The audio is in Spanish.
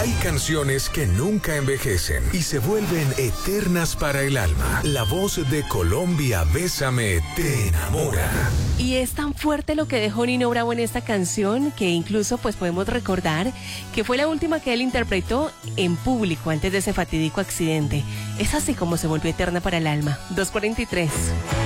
Hay canciones que nunca envejecen y se vuelven eternas para el alma. La voz de Colombia, Bésame, te enamora. Y es tan fuerte lo que dejó Nino Bravo en esta canción que incluso pues podemos recordar que fue la última que él interpretó en público antes de ese fatídico accidente. Es así como se volvió eterna para el alma. 2:43.